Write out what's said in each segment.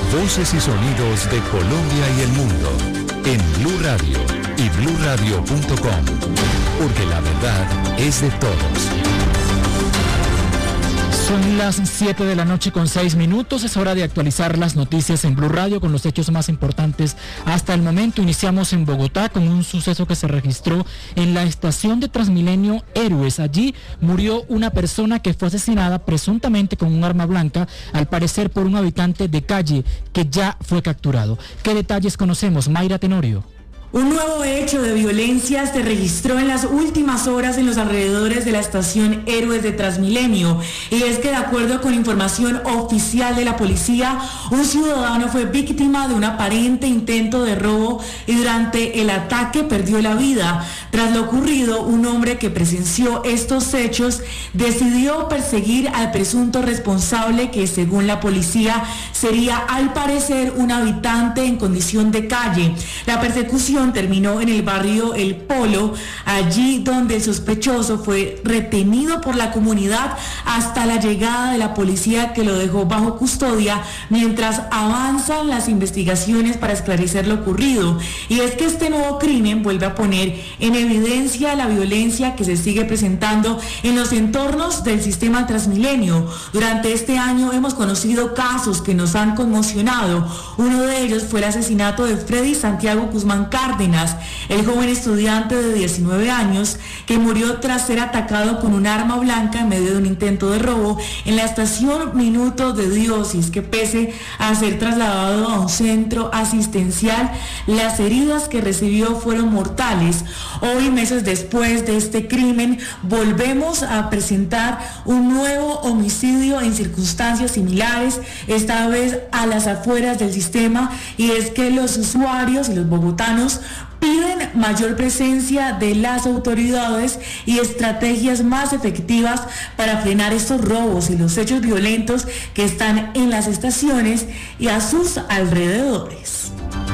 Voces y sonidos de Colombia y el mundo en Blue Radio y bluradio.com, porque la verdad es de todos. Son las 7 de la noche con 6 minutos. Es hora de actualizar las noticias en Blue Radio con los hechos más importantes hasta el momento. Iniciamos en Bogotá con un suceso que se registró en la estación de Transmilenio Héroes. Allí murió una persona que fue asesinada presuntamente con un arma blanca, al parecer por un habitante de calle que ya fue capturado. ¿Qué detalles conocemos? Mayra Tenorio. Un nuevo hecho de violencia se registró en las últimas horas en los alrededores de la estación Héroes de Transmilenio, y es que de acuerdo con información oficial de la policía, un ciudadano fue víctima de un aparente intento de robo y durante el ataque perdió la vida. Tras lo ocurrido, un hombre que presenció estos hechos decidió perseguir al presunto responsable, que según la policía sería al parecer un habitante en condición de calle. La persecución terminó en el barrio El Polo, allí donde el sospechoso fue retenido por la comunidad hasta la llegada de la policía, que lo dejó bajo custodia mientras avanzan las investigaciones para esclarecer lo ocurrido. Y es que este nuevo crimen vuelve a poner en evidencia la violencia que se sigue presentando en los entornos del sistema Transmilenio. Durante este año hemos conocido casos que nos han conmocionado. Uno de ellos fue el asesinato de Freddy Santiago Guzmán Cárdenas, el joven estudiante de 19 años que murió tras ser atacado con un arma blanca en medio de un intento de robo en la estación Minuto de Dios. Y es que pese a ser trasladado a un centro asistencial, las heridas que recibió fueron mortales. Hoy, meses después de este crimen, volvemos a presentar un nuevo homicidio en circunstancias similares, esta vez a las afueras del sistema, y es que los usuarios y los bogotanos piden mayor presencia de las autoridades y estrategias más efectivas para frenar estos robos y los hechos violentos que están en las estaciones y a sus alrededores.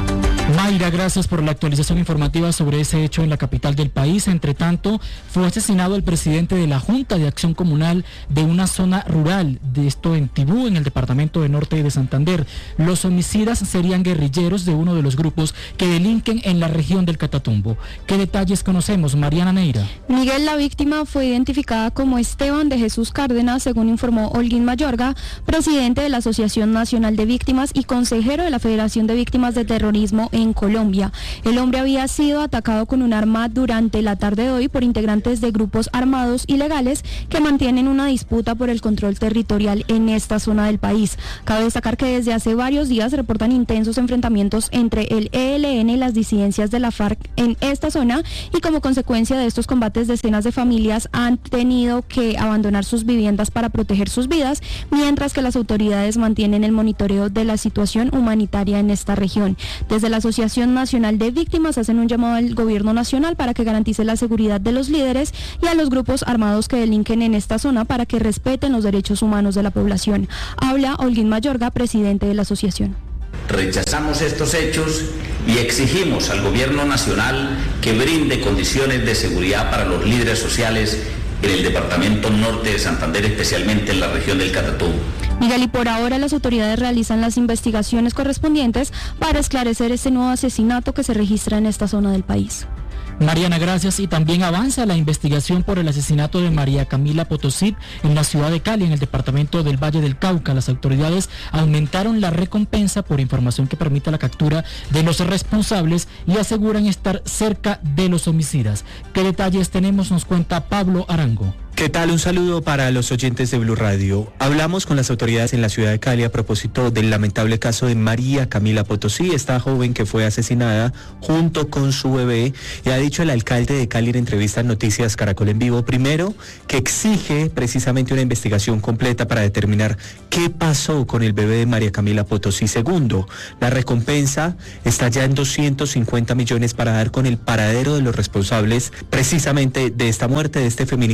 Mayra, gracias por la actualización informativa sobre ese hecho en la capital del país. Entre tanto, fue asesinado el presidente de la Junta de Acción Comunal de una zona rural, de esto en Tibú, en el departamento de Norte de Santander. Los homicidas serían guerrilleros de uno de los grupos que delinquen en la región del Catatumbo. ¿Qué detalles conocemos? Mariana Neira. Miguel, la víctima, fue identificada como Esteban de Jesús Cárdenas, según informó Holguín Mayorga, presidente de la Asociación Nacional de Víctimas y consejero de la Federación de Víctimas de Terrorismo en Colombia. El hombre había sido atacado con un arma durante la tarde de hoy por integrantes de grupos armados ilegales que mantienen una disputa por el control territorial en esta zona del país. Cabe destacar que desde hace varios días se reportan intensos enfrentamientos entre el ELN y las disidencias de la FARC en esta zona, y como consecuencia de estos combates, decenas de familias han tenido que abandonar sus viviendas para proteger sus vidas, mientras que las autoridades mantienen el monitoreo de la situación humanitaria en esta región. Desde la Asociación Nacional de Víctimas hacen un llamado al gobierno nacional para que garantice la seguridad de los líderes y a los grupos armados que delinquen en esta zona para que respeten los derechos humanos de la población. Habla Holguín Mayorga, presidente de la asociación. Rechazamos estos hechos y exigimos al gobierno nacional que brinde condiciones de seguridad para los líderes sociales en el departamento norte de Santander, especialmente en la región del Catatumbo. Miguel, y por ahora las autoridades realizan las investigaciones correspondientes para esclarecer este nuevo asesinato que se registra en esta zona del país. Mariana, gracias. Y también avanza la investigación por el asesinato de María Camila Potosí en la ciudad de Cali, en el departamento del Valle del Cauca. Las autoridades aumentaron la recompensa por información que permita la captura de los responsables y aseguran estar cerca de los homicidas. ¿Qué detalles tenemos? Nos cuenta Pablo Arango. ¿Qué tal? Un saludo para los oyentes de Blue Radio. Hablamos con las autoridades en la ciudad de Cali a propósito del lamentable caso de María Camila Potosí, esta joven que fue asesinada junto con su bebé, y ha dicho el alcalde de Cali en entrevista en Noticias Caracol en Vivo, primero, que exige precisamente una investigación completa para determinar qué pasó con el bebé de María Camila Potosí. Segundo, la recompensa está ya en 250 millones para dar con el paradero de los responsables precisamente de esta muerte, de este feminicidio, así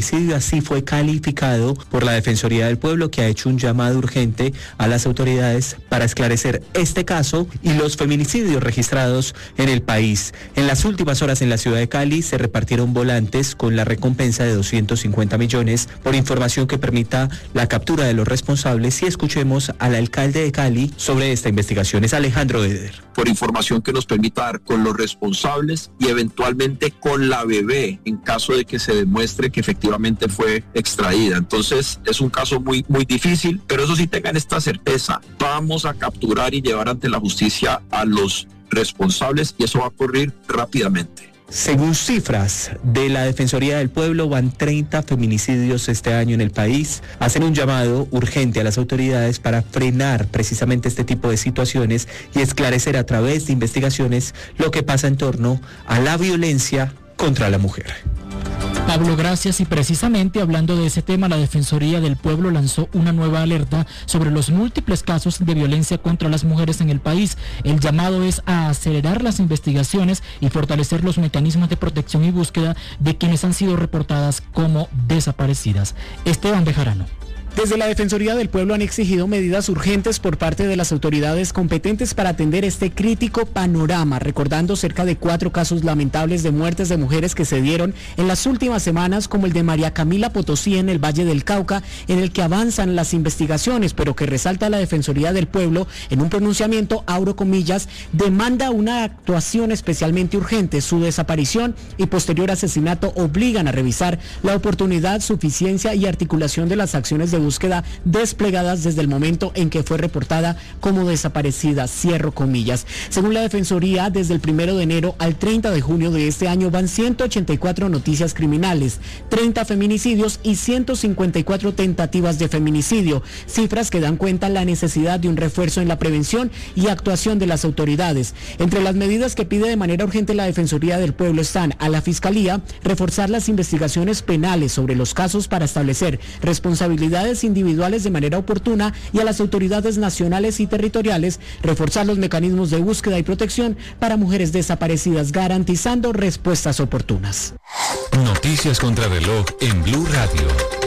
así fue calificado por la Defensoría del Pueblo, que ha hecho un llamado urgente a las autoridades para esclarecer este caso y los feminicidios registrados en el país. En las últimas horas en la ciudad de Cali se repartieron volantes con la recompensa de 250 millones por información que permita la captura de los responsables, y escuchemos al alcalde de Cali sobre esta investigación. Es Alejandro Eder. Por información que nos permita dar con los responsables y eventualmente con la bebé en caso de que se demuestre que efectivamente fue extraída. Entonces es un caso muy difícil, pero eso sí, tengan esta certeza, vamos a capturar y llevar ante la justicia a los responsables, y eso va a ocurrir rápidamente. Según cifras de la Defensoría del Pueblo, van 30 feminicidios este año en el país. Hacen un llamado urgente a las autoridades para frenar precisamente este tipo de situaciones y esclarecer a través de investigaciones lo que pasa en torno a la violencia contra la mujer. Pablo, gracias. Y precisamente hablando de ese tema, la Defensoría del Pueblo lanzó una nueva alerta sobre los múltiples casos de violencia contra las mujeres en el país. El llamado es a acelerar las investigaciones y fortalecer los mecanismos de protección y búsqueda de quienes han sido reportadas como desaparecidas. Esteban Bejarano. Desde la Defensoría del Pueblo han exigido medidas urgentes por parte de las autoridades competentes para atender este crítico panorama, recordando cerca de 4 casos lamentables de muertes de mujeres que se dieron en las últimas semanas, como el de María Camila Potosí en el Valle del Cauca, en el que avanzan las investigaciones, pero que resalta la Defensoría del Pueblo en un pronunciamiento, abro comillas, demanda una actuación especialmente urgente. Su desaparición y posterior asesinato obligan a revisar la oportunidad, suficiencia y articulación de las acciones de búsqueda desplegadas desde el momento en que fue reportada como desaparecida, cierro comillas. Según la Defensoría, desde el 1 de enero al 30 de junio de este año van 184 noticias criminales, 30 feminicidios y 154 tentativas de feminicidio, cifras que dan cuenta la necesidad de un refuerzo en la prevención y actuación de las autoridades. Entre las medidas que pide de manera urgente la Defensoría del Pueblo están a la Fiscalía reforzar las investigaciones penales sobre los casos para establecer responsabilidades individuales de manera oportuna, y a las autoridades nacionales y territoriales reforzar los mecanismos de búsqueda y protección para mujeres desaparecidas, garantizando respuestas oportunas. Noticias contra reloj en Blue Radio.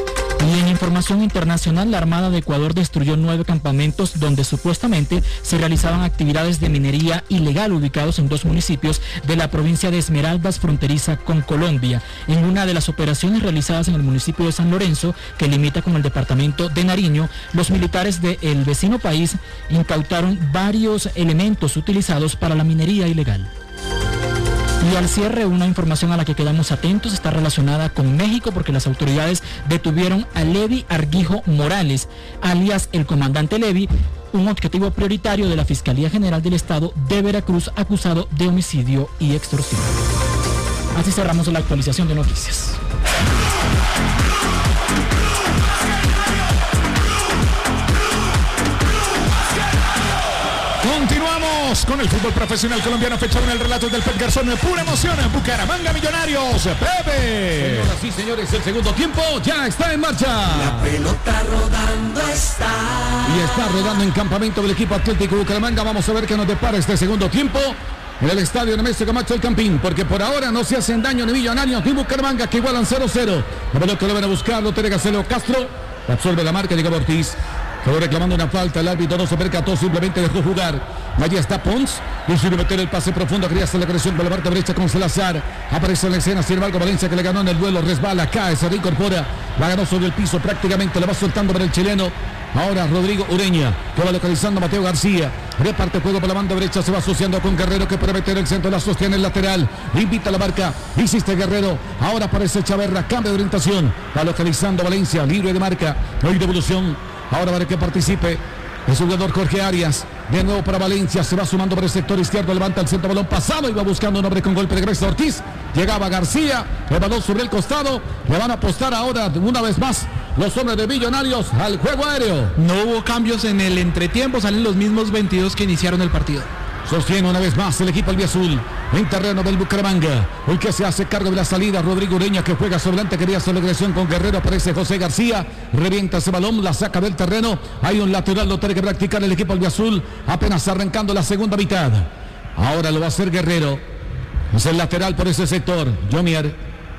Y en información internacional, la Armada de Ecuador destruyó 9 campamentos donde supuestamente se realizaban actividades de minería ilegal ubicados en 2 municipios de la provincia de Esmeraldas, fronteriza con Colombia. En una de las operaciones realizadas en el municipio de San Lorenzo, que limita con el departamento de Nariño, los militares del vecino país incautaron varios elementos utilizados para la minería ilegal. Y al cierre, una información a la que quedamos atentos está relacionada con México, porque las autoridades detuvieron a Levi Argijo Morales, alias el comandante Levi, un objetivo prioritario de la Fiscalía General del Estado de Veracruz, acusado de homicidio y extorsión. Así cerramos la actualización de noticias. Continuamos con el fútbol profesional colombiano, fechado en el relato del Pep Garzón. Pura emoción en Bucaramanga Millonarios. Pepe. Señoras y señores, el segundo tiempo ya está en marcha. La pelota rodando está. Y está rodando en campamento del equipo Atlético Bucaramanga. Vamos a ver qué nos depara este segundo tiempo en el estadio Nemesio Camacho El Campín, porque por ahora no se hacen daño ni Millonarios ni Bucaramanga, que igualan 0-0. La pelota lo van a buscar, lo tiene Gacelo Castro. Absorbe la marca, llega Ortiz. Quedó reclamando una falta, el árbitro no se percató, simplemente dejó jugar. Allí está Pons, decide meter el pase profundo, quería hacer la agresión por la parte derecha con Salazar. Aparece en la escena, sin embargo, Valencia, que le ganó en el duelo, resbala, cae, se reincorpora, la ganó sobre el piso prácticamente, la va soltando para el chileno. Ahora Rodrigo Ureña, que va localizando a Mateo García. Reparte juego por la banda derecha, se va asociando con Guerrero, que puede meter el centro, la sostiene el lateral. Invita a la marca, insiste Guerrero. Ahora aparece Chaverra, cambio de orientación. Va localizando Valencia, libre de marca. No hay devolución. Ahora para que participe el jugador Jorge Arias. De nuevo para Valencia, se va sumando por el sector izquierdo, levanta el centro, balón pasado y va buscando un hombre con golpe, regresa Ortiz. Llegaba García, el balón sobre el costado. Le van a apostar ahora una vez más los hombres de Millonarios al juego aéreo. No hubo cambios en el entretiempo, salen los mismos 22 que iniciaron el partido. Sostiene una vez más el equipo albiazul en terreno del Bucaramanga. El que se hace cargo de la salida, Rodrigo Ureña, que juega sobre delante, quería hacer la agresión con Guerrero, aparece José García, revienta ese balón, la saca del terreno. Hay un lateral, lo tiene que practicar el equipo albiazul, apenas arrancando la segunda mitad. Ahora lo va a hacer Guerrero. Es el lateral por ese sector. Jomier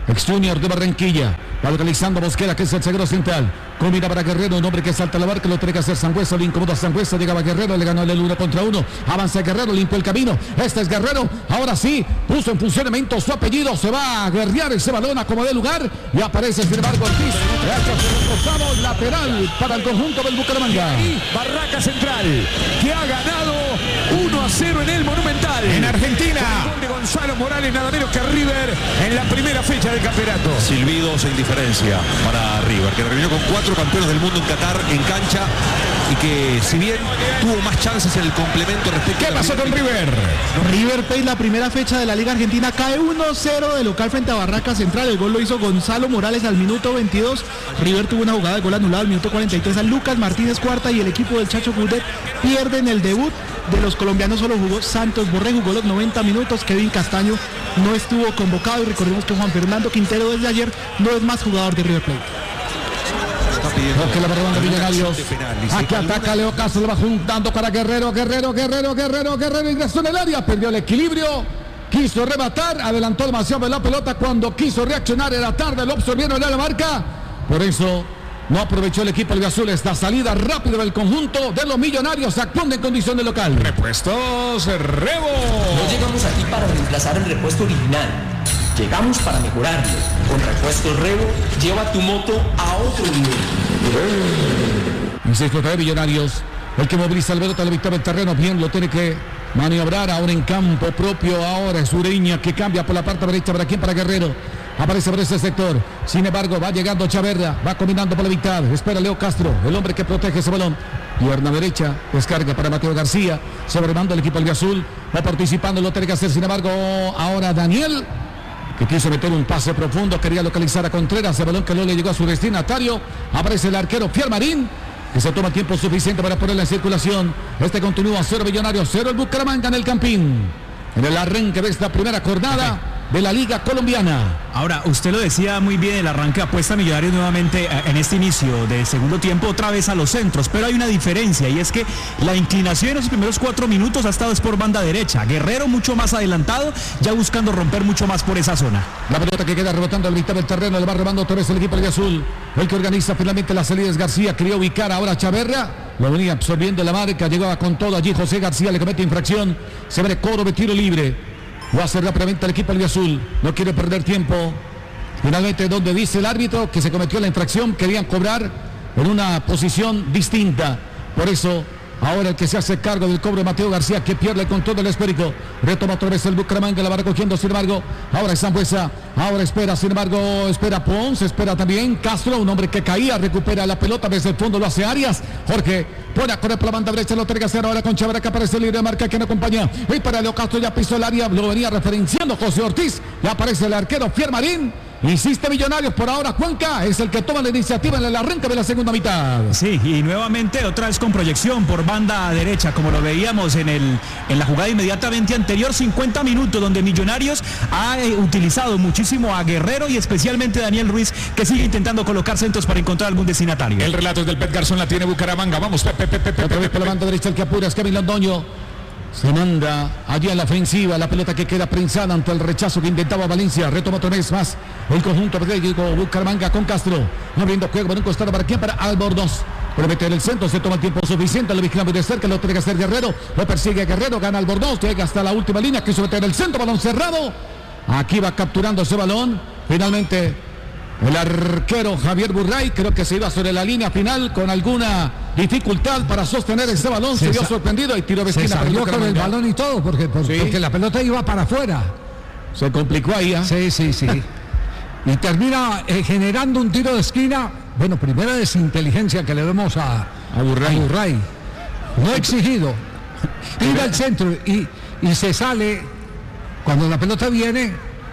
ex Junior de Barranquilla. Va localizando Mosquera, que es el zaguero central. Combina para Guerrero, un hombre que salta la barca, lo tiene que hacer Sangüesa, le incomoda a Sangüesa, llegaba Guerrero, le ganó el 1 contra 1. Avanza Guerrero, limpia el camino. Este es Guerrero, ahora sí, puso en funcionamiento su apellido, se va a guerrear ese balón a como de lugar y aparece sin embargo Ortiz. Costado lateral para el conjunto del Bucaramanga. Barraca Central, que ha ganado 1-0 en el Monumental. En Argentina. Con el gol de Gonzalo Morales, nada menos que River en la primera fecha del campeonato. Silbidos e indiferencia para River, que terminó con 4 campeones del mundo en Qatar en cancha y que si bien tuvo más chances en el complemento respecto. ¿Qué pasó con River? River Plate, la primera fecha de la Liga Argentina, cae 1-0 de local frente a Barraca Central. El gol lo hizo Gonzalo Morales al minuto 22. River tuvo una jugada de gol anulada al minuto 43 a Lucas Martínez Cuarta y el equipo del Chacho Coudet pierden el debut de los colombianos. Solo jugó Santos Borré, jugó los 90 minutos. Kevin Castaño no estuvo convocado y recordemos que Juan Fernando Quintero desde ayer no es más jugador de River Plate. Que la perdón de Millonarios. Aquí ataca Leo Castro, lo va juntando para Guerrero, ingresó en el área, perdió el equilibrio, quiso rematar, adelantó demasiado la pelota, cuando quiso reaccionar era tarde, lo absorbieron en la marca, por eso no aprovechó el equipo azul esta salida rápida del conjunto de los Millonarios, actuando en condición de local. Repuestos Rebo. No llegamos aquí para reemplazar el repuesto original. Llegamos para mejorarlo. Con Repuestos Rebo, lleva tu moto a otro nivel. Insisto, de Millonarios, el que moviliza el pelota, la victoria del terreno, bien lo tiene que maniobrar ahora en campo propio. Ahora es Ureña que cambia por la parte derecha. ¿Para quién? Para Guerrero. Aparece por ese sector. Sin embargo, va llegando Chaverra, va combinando por la mitad. Espera Leo Castro, el hombre que protege ese balón. Pierna derecha, descarga para Mateo García. Sobremando el equipo azul. Va participando, lo tiene que hacer. Sin embargo, ahora Daniel, que quiso meter un pase profundo, quería localizar a Contreras, el balón que no le llegó a su destinatario. Aparece el arquero Fier Marín, que se toma tiempo suficiente para ponerla en circulación. Este continúa 0 Millonarios, 0 el Bucaramanga en el Campín, en el arranque de esta primera jornada de la Liga Colombiana. Ahora, usted lo decía muy bien, el arranque apuesta Millonarios nuevamente en este inicio del segundo tiempo, otra vez a los centros, pero hay una diferencia y es que la inclinación en los primeros 4 minutos ha estado es por banda derecha. Guerrero mucho más adelantado, ya buscando romper mucho más por esa zona. La pelota que queda rebotando al mitad del terreno, le va rebando otra vez el equipo de azul. El que organiza finalmente la salida es García, quería ubicar ahora a Chaverra, lo venía absorbiendo la marca, llegaba con todo allí José García, le comete infracción, se ve cobro de tiro libre. Lo hace rápidamente el equipo azul, no quiere perder tiempo. Finalmente, donde dice el árbitro que se cometió la infracción, querían cobrar en una posición distinta. Por eso, ahora el que se hace cargo del cobro de Mateo García, que pierde el control del esférico. Retoma otra vez el Bucaramanga, la va recogiendo, sin embargo. Ahora es Sangüesa, ahora espera, sin embargo, espera Ponce, espera también Castro, un hombre que caía, recupera la pelota desde el fondo, lo hace Arias. Jorge pone a correr por la banda derecha, lo tiene que hacer ahora con Chaverra, que aparece libre de marca, que no acompaña. Y para Leo Castro ya pisó el área, lo venía referenciando José Ortiz. Ya aparece el arquero Fier Marín. Insiste Millonarios, por ahora Juanca es el que toma la iniciativa en el arranque de la segunda mitad. Sí, y nuevamente otra vez con proyección por banda derecha, como lo veíamos en la jugada inmediatamente anterior, 50 minutos, donde Millonarios ha utilizado muchísimo a Guerrero y especialmente a Daniel Ruiz, que sigue intentando colocar centros para encontrar algún destinatario. El relato es del Pet Garzón, la tiene Bucaramanga. Vamos, Pepe. Otra vez por la banda derecha el que apura es Kevin Londoño. Se manda allí a la ofensiva, la pelota que queda prensada ante el rechazo que intentaba Valencia. Retoma otra vez más el conjunto de Bucaramanga con Castro. Abriendo juego por un costado para quién, para Albornoz. Puede meter el centro, se toma el tiempo suficiente, lo vigilamos de cerca, lo tiene que hacer Guerrero. Lo persigue Guerrero, gana Albornoz, llega hasta la última línea, quiso meter el centro, balón cerrado. Aquí va capturando ese balón. Finalmente el arquero Javier Burray, creo que se iba sobre la línea final con alguna dificultad para sostener ese balón, se vio sorprendido y tiró de esquina. Se salió con el balón y todo, porque la pelota iba para afuera. Se complicó ahí. Sí. Y termina generando un tiro de esquina. Bueno, primera desinteligencia que le vemos a Burray. No exigido. Tira al centro y se sale. Cuando la pelota viene,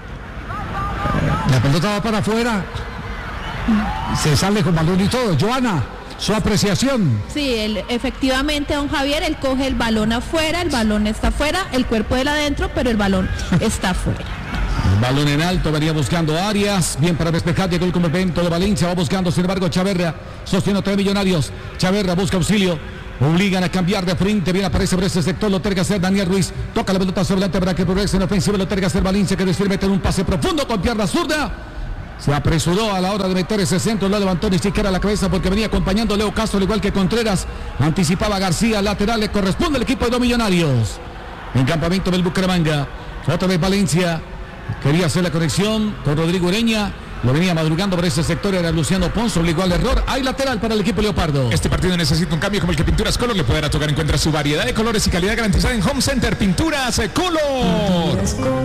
la pelota va para afuera, se sale con balón y todo. Joana, su apreciación. Sí, efectivamente, don Javier, él coge el balón afuera, el balón está afuera, el cuerpo de él adentro, pero el balón está afuera. El balón en alto, venía buscando Arias, bien para despejar, llegó el complemento de Valencia, va buscando, sin embargo, Chaverra, sostiene otra vez Millonarios. Chaverra busca auxilio. Obligan a cambiar de frente, bien aparece por ese sector, lo tiene que hacer Daniel Ruiz, toca la pelota sobre delante para que progrese en ofensiva, lo tiene que hacer Valencia, que decide meter un pase profundo con pierna zurda, Se apresuró a la hora de meter ese centro, lo levantó ni siquiera la cabeza porque venía acompañando Leo Castro, al igual que Contreras. Anticipaba García, lateral, le corresponde al equipo de los Millonarios. En campamento del Bucaramanga, otra vez Valencia, quería hacer la conexión con Rodrigo Ureña. Lo venía madrugando por ese sector, era Luciano Ponzo, obligó al error. Hay lateral para el equipo leopardo. Este partido necesita un cambio como el que Pinturas Color le podrá tocar. Encuentra su variedad de colores y calidad garantizada en Home Center Pinturas Color.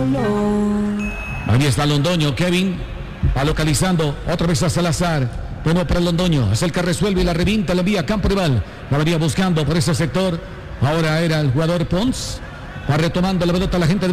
Ahí está Londoño, Kevin va localizando otra vez a Salazar. Bueno, para Londoño, es el que resuelve y la revienta, la envía a campo rival. La venía buscando por ese sector. Ahora era el jugador Pons. Va retomando la pelota la gente de